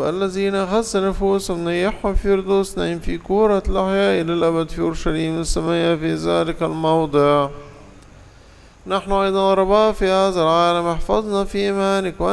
الذين خسروا نفوسهم نيحهم في فردوس نعيم في كورة الأحياء إلى الأبد في أورشليم السماوية في ذلك الموضع. نحن أيضا غرباء في هذا العالم، احفظنا في إيمانك